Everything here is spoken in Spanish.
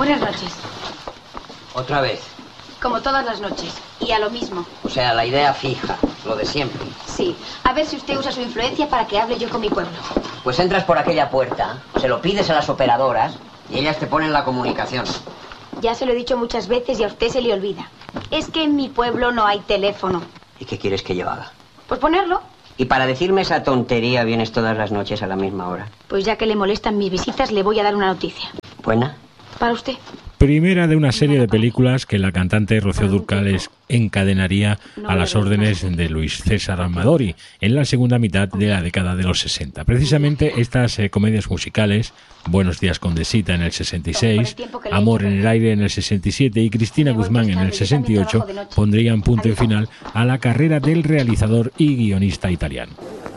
Buenas noches. Otra vez. Como todas las noches. Y a lo mismo. O sea, la idea fija, lo de siempre. Sí. A ver si usted usa su influencia para que hable yo con mi pueblo. Pues entras por aquella puerta, se lo pides a las operadoras y ellas te ponen la comunicación. Ya se lo he dicho muchas veces y a usted se le olvida. Es que en mi pueblo no hay teléfono. ¿Y qué quieres que yo haga? Pues ponerlo. ¿Y para decirme esa tontería vienes todas las noches a la misma hora? Pues ya que le molestan mis visitas, le voy a dar una noticia. ¿Buena? Para usted. Primera de una serie de películas que la cantante Rocío Dúrcal encadenaría a las órdenes de Luis César Amadori en la segunda mitad de la década de los 60. Precisamente estas comedias musicales, Buenos días Condesita en el 66, Amor en el aire en el 67 y Cristina Guzmán en el 68, pondrían punto y final a la carrera del realizador y guionista italiano.